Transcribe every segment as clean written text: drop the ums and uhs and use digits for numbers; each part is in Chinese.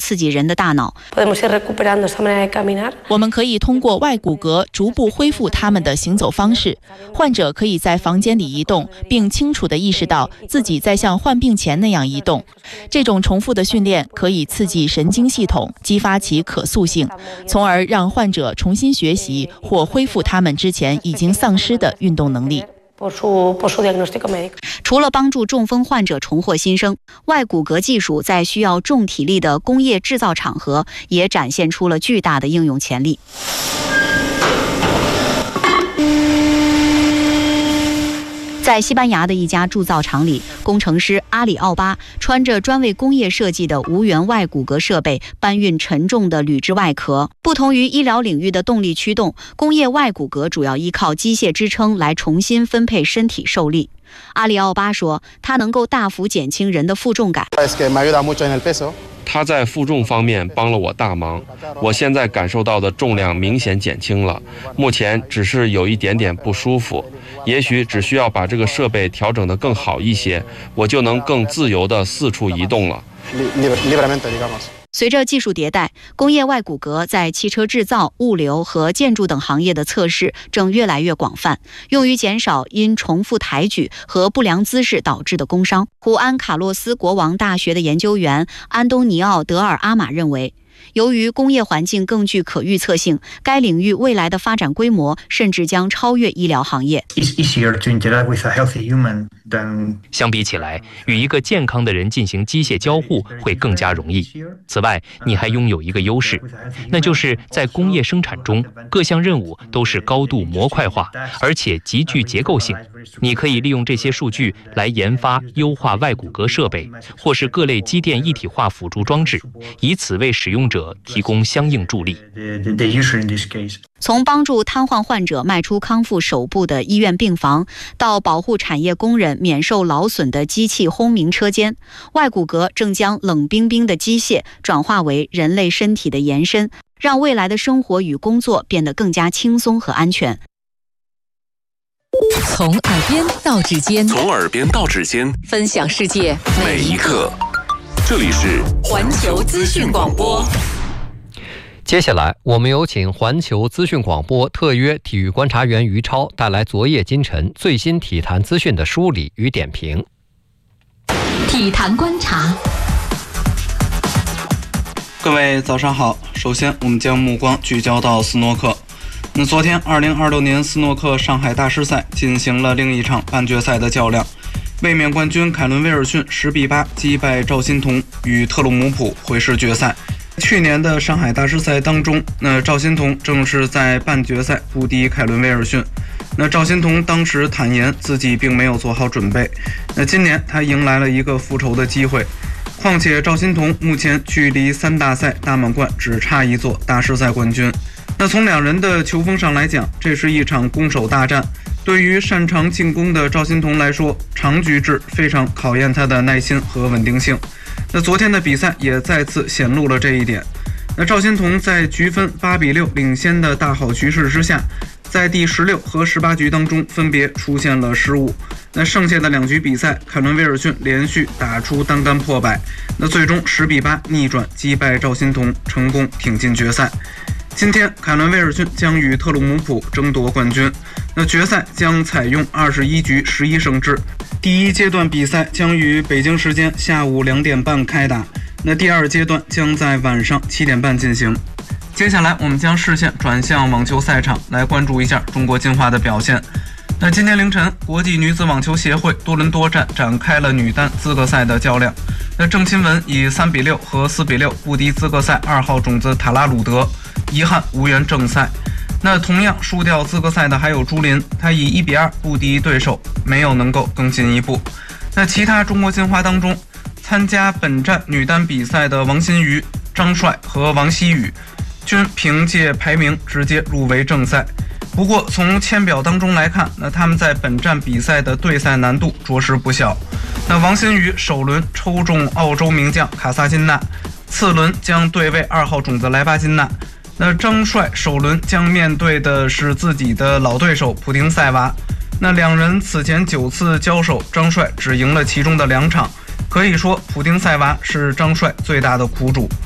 刺激人的大脑。我们可以通过外骨骼逐步恢复他们的行走方式。患者可以在房间里移动，并清楚地意识到自己在像患病前那样移动。这种重复的训练可以刺激神经系统，激发其可塑性，从而让患者重新学习或恢复他们之前已经丧失的运动能力。除了帮助中风患者重获新生，外骨骼技术在需要重体力的工业制造场合也展现出了巨大的应用潜力。在西班牙的一家铸造厂里，工程师阿里奥巴穿着专为工业设计的无源外骨骼设备搬运沉重的铝制外壳。不同于医疗领域的动力驱动，工业外骨骼主要依靠机械支撑来重新分配身体受力。阿里奥巴说，它能够大幅减轻人的负重感。 它在负重方面帮了我大忙，我现在感受到的重量明显减轻了，目前只是有一点点不舒服，也许只需要把这个设备调整得更好一些，我就能更自由地四处移动了。 随着技术迭代，工业外骨骼在汽车制造、物流和建筑等行业的测试正越来越广泛，用于减少因重复抬举和不良姿势导致的工伤。胡安卡洛斯国王大学的研究员安东尼奥·德尔阿马认为，由于工业环境更具可预测性，该领域未来的发展规模甚至将超越医疗行业。 相比起来，与一个健康的人进行机械交互会更加容易。此外，你还拥有一个优势，那就是在工业生产中，各项任务都是高度模块化，而且极具结构性。你可以利用这些数据来研发优化外骨骼设备，或是各类机电一体化辅助装置，以此为使用者提供相应助力。 从帮助瘫痪患者迈出康复首步的医院病房，到保护产业工人免受劳损的机器轰鸣车间，外骨骼正将冷冰冰的机械转化为人类身体的延伸，让未来的生活与工作变得更加轻松和安全。 从耳边到指尖， 从耳边到指尖， 分享世界每一刻。这里是环球资讯广播。 接下来，我们有请环球资讯广播特约体育观察员于超带来昨夜今晨最新体坛资讯的梳理与点评。 体坛观察。 各位早上好，首先我们将目光聚焦到斯诺克。昨天2026年斯诺克上海大师赛进行了另一场半决赛的较量，卫冕冠军凯伦威尔逊10比8击败赵欣彤，与特鲁姆普会师决赛。去年的上海大师赛当中，赵欣彤正是在半决赛不敌凯伦威尔逊。赵欣彤当时坦言自己并没有做好准备。今年他迎来了一个复仇的机会，况且赵欣彤目前距离3大赛大满贯只差一座大师赛冠军。从两人的球风上来讲，这是一场攻守大战。对于擅长进攻的赵欣彤来说，长局制非常考验他的耐心和稳定性。昨天的比赛也再次显露了这一点。赵欣彤在局分8比6领先的大好局势之下，在第16和18局当中分别出现了失误。剩下的2局比赛，凯伦威尔逊连续打出单杆破百，最终10比8逆转击败赵欣彤，成功挺进决赛。今天凯伦威尔逊将与特鲁姆普争夺冠军。决赛将采用21局11胜制，第一阶段比赛将于北京时间下午2点半开打，第二阶段将在晚上7点半进行。接下来我们将视线转向网球赛场，来关注一下中国金花的表现。今天凌晨，国际女子网球协会多伦多站展开了女单资格赛的较量。郑钦文以3比6和4比6不敌资格赛2号种子塔拉鲁德，遗憾无缘正赛。同样输掉资格赛的还有朱琳，她以1比2不敌对手，没有能够更进一步。其他中国金花当中，参加本站女单比赛的王欣瑜、张帅和王希雨均凭借排名直接入围正赛。不过从签表当中来看，他们在本站比赛的对赛难度着实不小。王欣瑜首轮抽中澳洲名将卡萨金娜，次轮将对位2号种子莱巴金娜。张帅首轮将面对的是自己的老对手普廷塞娃。两人此前9次交手，张帅只赢了其中的2场，可以说普廷塞娃是张帅最大的苦主。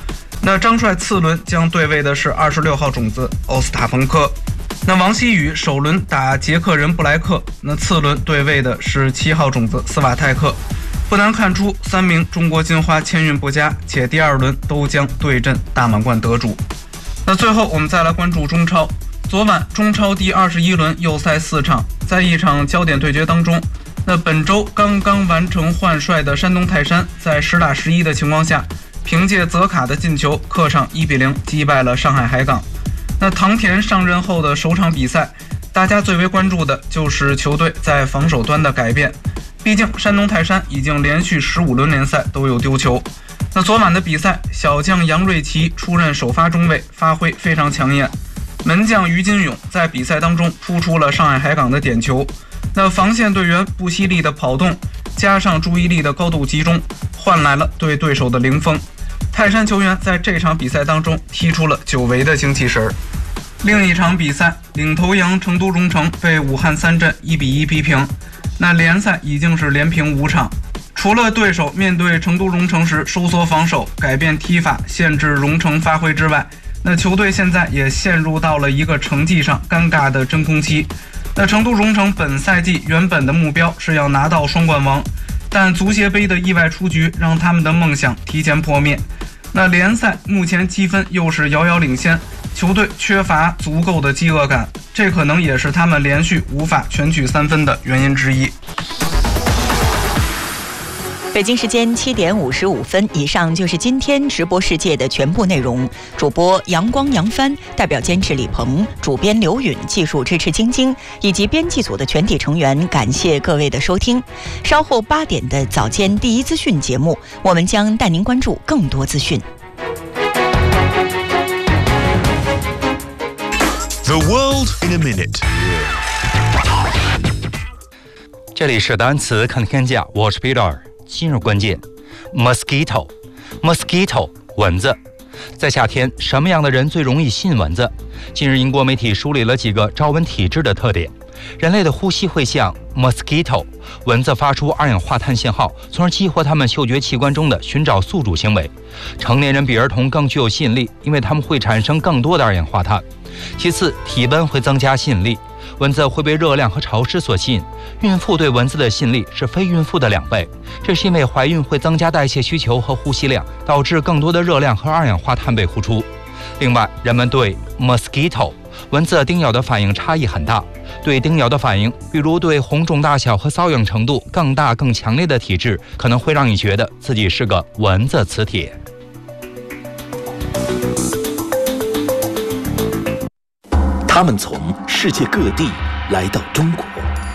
那张帅次轮将对位的是26号种子欧斯塔彭科。那王希宇首轮打捷克人布莱克，那次轮对位的是7号种子斯瓦泰克。不难看出，3名中国金花签运不佳，且第2轮都将对阵大满贯得主。那最后我们再来关注中超。昨晚中超第21轮右赛4场，在一场焦点对决当中，那本周刚刚完成换帅的山东泰山，在10打11的情况下，凭借泽卡的进球，客场1比0击败了上海海港。那唐田上任后的首场比赛，大家最为关注的就是球队在防守端的改变。毕竟山东泰山已经连续15轮联赛都有丢球。那昨晚的比赛，小将杨瑞奇出任首发中卫，发挥非常抢眼。门将于金勇在比赛当中扑出了上海海港的点球。那防线队员不犀利的跑动，加上注意力的高度集中，换来了对对手的零封。泰山球员在这场比赛当中踢出了久违的精气神儿。另一场比赛，领头羊成都蓉城被武汉三镇1比1逼平。那联赛已经是连平5场。除了对手面对成都蓉城时收缩防守、改变踢法、限制蓉城发挥之外，那球队现在也陷入到了一个成绩上尴尬的真空期。那成都蓉城本赛季原本的目标是要拿到双冠王，但足协杯的意外出局让他们的梦想提前破灭。那联赛目前积分又是遥遥领先，球队缺乏足够的饥饿感，这可能也是他们连续无法全取3分的原因之一。 北京时间7点55分，以上就是今天直播世界的全部内容。主播阳光杨帆，代表监制李鹏，主编刘允，技术支持晶晶，以及编辑组的全体成员，感谢各位的收听。稍后8点的早间第一资讯节目，我们将带您关注更多资讯。 The world in a minute。 这里是单词看天下，我是 Peter。今日关键 mosquito 蚊子。在夏天，什么样的人最容易吸引蚊子？近日英国媒体梳理了几个招蚊体质的特点。人类的呼吸会向 mosquito 蚊子发出二氧化碳信号，从而激活它们嗅觉器官中的寻找宿主行为。成年人比儿童更具有吸引力，因为它们会产生更多的二氧化碳。其次，体温会增加吸引力，蚊子会被热量和潮湿所吸引。孕妇对蚊子的吸引力是非孕妇的2倍，这是因为怀孕会增加代谢需求和呼吸量，导致更多的热量和二氧化碳被呼出。另外，人们对 mosquito 蚊子叮咬的反应差异很大，对叮咬的反应，比如对红肿大小和瘙痒程度更大更强烈的体质，可能会让你觉得自己是个蚊子磁铁。 他们从世界各地来到中国。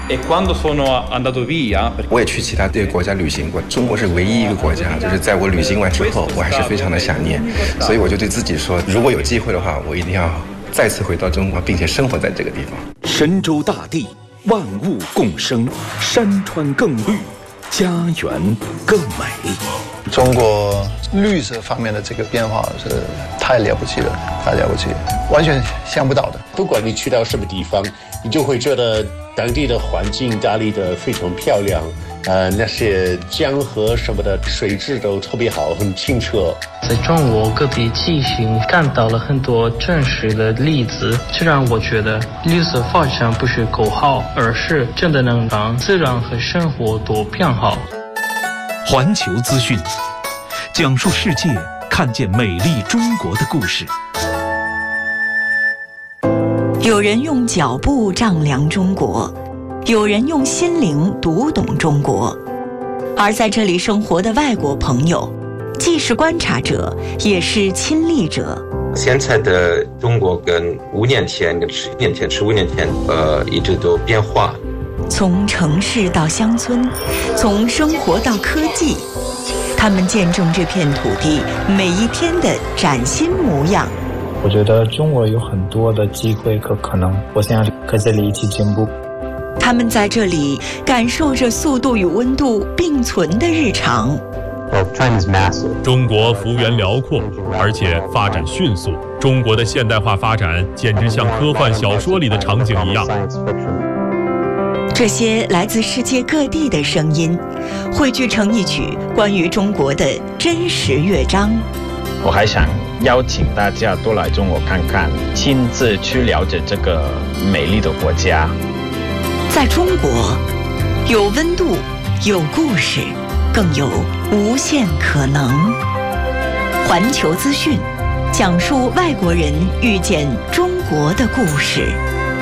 我也去其他的国家旅行过，中国是唯一一个国家，就是在我旅行完之后，我还是非常的想念，所以我就对自己说，如果有机会的话，我一定要再次回到中国，并且生活在这个地方。 神州大地，万物共生，山川更绿，家园更美。 中国绿色方面的这个变化是太了不起了，太了不起了，完全想不到的。 不管你去到什么地方，你就会觉得当地的环境打理得非常漂亮，那些江河什么的水质都特别好，很清澈。 在中国各地进行看到了很多真实的例子，这让我觉得绿色发展不是口号，而是真的能让自然和生活都变好。 环球资讯，讲述世界看见美丽中国的故事。 有人用脚步丈量中国，有人用心灵读懂中国。而在这里生活的外国朋友，既是观察者，也是亲历者。 现在的中国跟5年前、跟10年前、15年前，一直都变化。 从城市到乡村，从生活到科技，他们见证这片土地每一天的崭新模样。 我觉得中国有很多的机会和可能，我想和这里一起进步。 他们在这里感受着速度与温度并存的日常。 中国幅员辽阔，而且发展迅速。中国的现代化发展简直像科幻小说里的场景一样。 这些来自世界各地的声音，汇聚成一曲关于中国的真实乐章。 我还想邀请大家多来中国看看，亲自去了解这个美丽的国家。 在中国，有温度，有故事，更有无限可能。环球资讯，讲述外国人遇见中国的故事。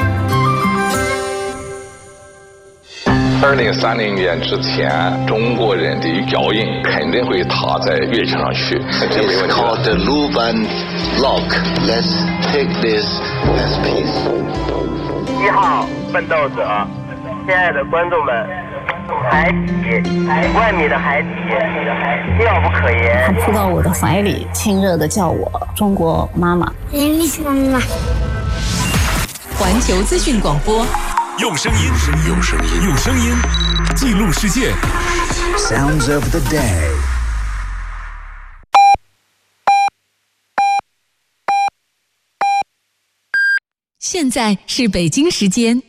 2030年之前，中国人的脚印肯定会踏在月球上去，这没问题。It's called the Luban Log. Let's take this as peace. 1号奋斗者，亲爱的观众们，海底，5万米的海底，妙不可言。 他扑到我的怀里，亲热地叫我中国妈妈。 妈妈。环球资讯广播。 用声音记录世界。Sounds of the day。 现在是北京时间